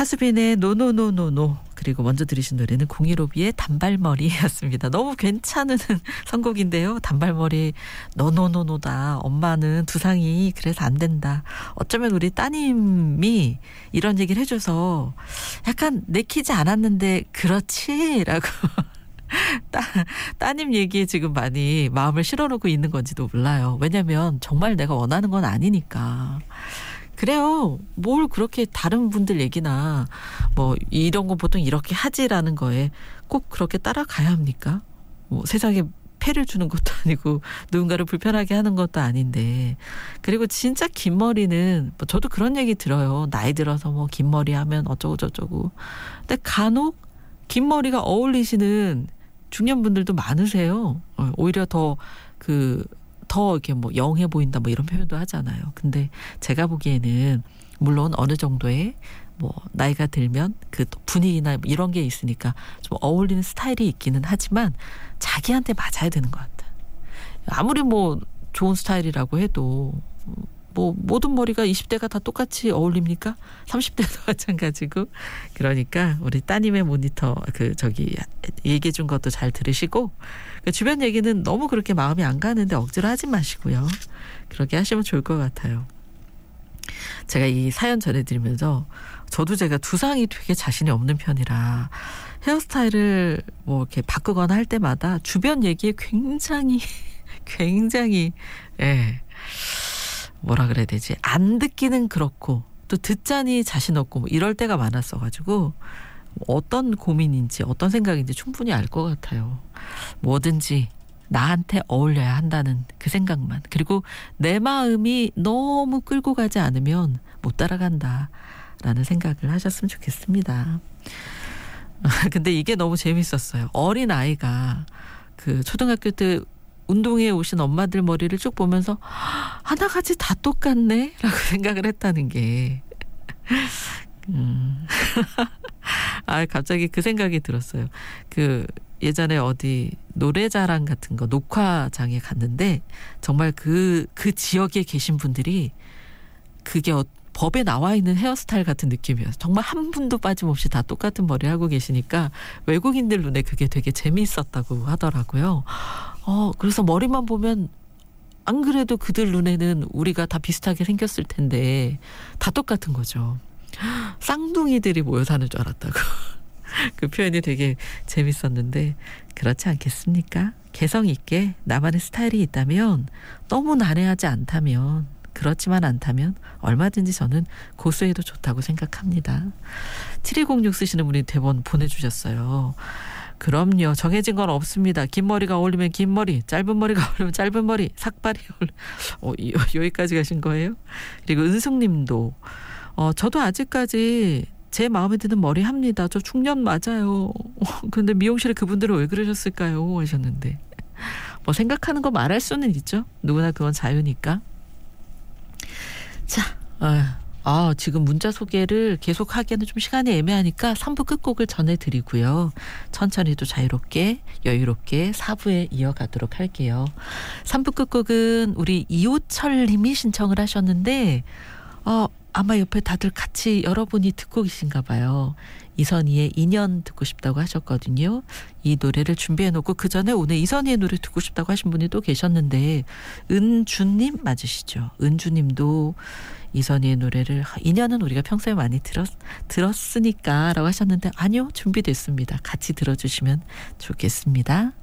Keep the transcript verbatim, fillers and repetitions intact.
하수빈의 노노노노노, 그리고 먼저 들으신 노래는 공일오비의 단발머리였습니다. 너무 괜찮은 선곡인데요. 단발머리 노노노노다. 엄마는 두상이 그래서 안 된다. 어쩌면 우리 따님이 이런 얘기를 해줘서 약간 내키지 않았는데 그렇지? 라고 따, 따님 얘기에 지금 많이 마음을 실어놓고 있는 건지도 몰라요. 왜냐면 정말 내가 원하는 건 아니니까. 그래요. 뭘 그렇게 다른 분들 얘기나 뭐 이런 거 보통 이렇게 하지라는 거에 꼭 그렇게 따라가야 합니까? 뭐 세상에 폐를 주는 것도 아니고 누군가를 불편하게 하는 것도 아닌데. 그리고 진짜 긴 머리는 뭐 저도 그런 얘기 들어요. 나이 들어서 뭐 긴 머리 하면 어쩌고 저쩌고. 근데 간혹 긴 머리가 어울리시는 중년분들도 많으세요. 오히려 더 그 더 이렇게 뭐 영해 보인다 뭐 이런 표현도 하잖아요. 근데 제가 보기에는 물론 어느 정도의 뭐 나이가 들면 그 분위기나 이런 게 있으니까 좀 어울리는 스타일이 있기는 하지만 자기한테 맞아야 되는 것 같아. 아무리 뭐 좋은 스타일이라고 해도 뭐 모든 머리가 이십 대가 다 똑같이 어울립니까? 삼십 대도 마찬가지고. 그러니까 우리 따님의 모니터 그 저기 얘기해 준 것도 잘 들으시고, 그 주변 얘기는 너무 그렇게 마음이 안 가는데 억지로 하지 마시고요. 그렇게 하시면 좋을 것 같아요. 제가 이 사연 전해드리면서 저도 제가 두상이 되게 자신이 없는 편이라 헤어스타일을 뭐 이렇게 바꾸거나 할 때마다 주변 얘기에 굉장히 굉장히 예. 뭐라 그래야 되지? 안 듣기는 그렇고 또 듣자니 자신 없고 뭐 이럴 때가 많았어가지고 어떤 고민인지 어떤 생각인지 충분히 알 것 같아요. 뭐든지 나한테 어울려야 한다는 그 생각만. 그리고 내 마음이 너무 끌고 가지 않으면 못 따라간다라는 생각을 하셨으면 좋겠습니다. 근데 이게 너무 재밌었어요. 어린 아이가 그 초등학교 때 운동회에 오신 엄마들 머리를 쭉 보면서 하나같이 다 똑같네? 라고 생각을 했다는 게. 음. 아, 갑자기 그 생각이 들었어요. 그 예전에 어디 노래자랑 같은 거 녹화장에 갔는데 정말 그, 그 지역에 계신 분들이 그게 어, 법에 나와 있는 헤어스타일 같은 느낌이었어요. 정말 한 분도 빠짐없이 다 똑같은 머리 하고 계시니까 외국인들 눈에 그게 되게 재미있었다고 하더라고요. 어, 그래서 머리만 보면 안 그래도 그들 눈에는 우리가 다 비슷하게 생겼을 텐데 다 똑같은 거죠. 쌍둥이들이 모여 사는 줄 알았다고. 그 표현이 되게 재밌었는데 그렇지 않겠습니까? 개성 있게 나만의 스타일이 있다면, 너무 난해하지 않다면, 그렇지만 않다면 얼마든지 저는 고수해도 좋다고 생각합니다. 칠이공육 쓰시는 분이 대본 보내주셨어요. 그럼요. 정해진 건 없습니다. 긴 머리가 어울리면 긴 머리, 짧은 머리가 어울리면 짧은 머리, 삭발이 어울리면 어, 여기까지 가신 거예요? 그리고 은숙님도 어, 저도 아직까지 제 마음에 드는 머리 합니다. 저 중년 맞아요. 근데 미용실에 그분들은 왜 그러셨을까요? 하셨는데 뭐 생각하는 거 말할 수는 있죠. 누구나 그건 자유니까. 자, 아, 아, 지금 문자 소개를 계속 하기에는 좀 시간이 애매하니까 삼 부 끝곡을 전해드리고요. 천천히 또 자유롭게 여유롭게 사 부에 이어가도록 할게요. 삼 부 끝곡은 우리 이호철 님이 신청을 하셨는데 어, 아마 옆에 다들 같이 여러분이 듣고 계신가 봐요. 이선희의 인연 듣고 싶다고 하셨거든요. 이 노래를 준비해놓고 그 전에 오늘 이선희의 노래 듣고 싶다고 하신 분이 또 계셨는데 은주님 맞으시죠? 은주님도 이선희의 노래를 인연은 우리가 평소에 많이 들었, 들었으니까 라고 하셨는데 아니요, 준비됐습니다. 같이 들어주시면 좋겠습니다.